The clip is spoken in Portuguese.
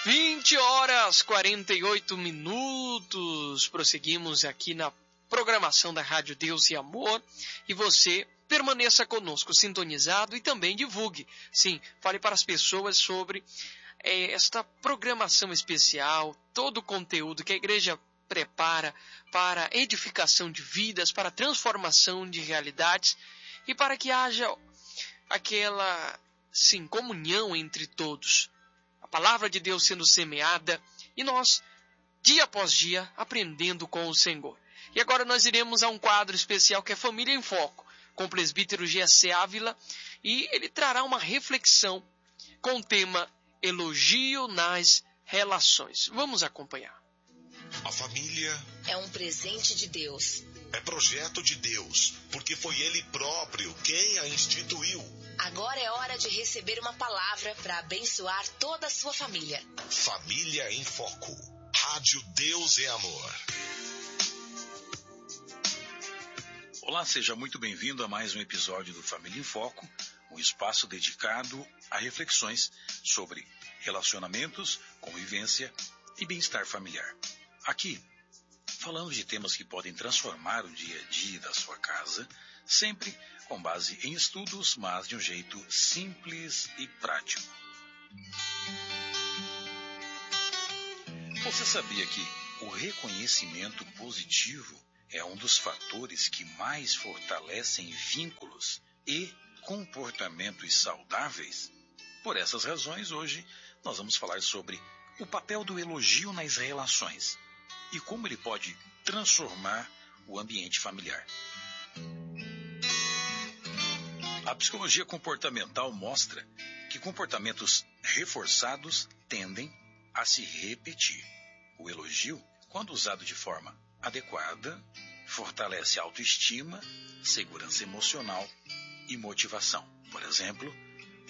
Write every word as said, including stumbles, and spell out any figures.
vinte horas e quarenta e oito minutos. Prosseguimos aqui na programação da Rádio Deus e Amor. E você permaneça conosco, sintonizado, e também divulgue. Sim, fale para as pessoas sobre é, esta programação especial, todo o conteúdo que a igreja prepara para edificação de vidas, para transformação de realidades e para que haja aquela, sim, comunhão entre todos. A palavra de Deus sendo semeada e nós, dia após dia, aprendendo com o Senhor. E agora nós iremos a um quadro especial que é Família em Foco, com o presbítero G C Ávila, e ele trará uma reflexão com o tema Elogio nas Relações. Vamos acompanhar. A família é um presente de Deus. É projeto de Deus, porque foi Ele próprio quem a instituiu. Agora é hora de receber uma palavra para abençoar toda a sua família. Família em Foco. Rádio Deus e Amor. Olá, seja muito bem-vindo a mais um episódio do Família em Foco, um espaço dedicado a reflexões sobre relacionamentos, convivência e bem-estar familiar. Aqui, falamos de temas que podem transformar o dia a dia da sua casa, sempre com base em estudos, mas de um jeito simples e prático. Você sabia que o reconhecimento positivo é um dos fatores que mais fortalecem vínculos e comportamentos saudáveis? Por essas razões, hoje nós vamos falar sobre o papel do elogio nas relações e como ele pode transformar o ambiente familiar. A psicologia comportamental mostra que comportamentos reforçados tendem a se repetir. O elogio, quando usado de forma adequada, fortalece a autoestima, segurança emocional e motivação. Por exemplo,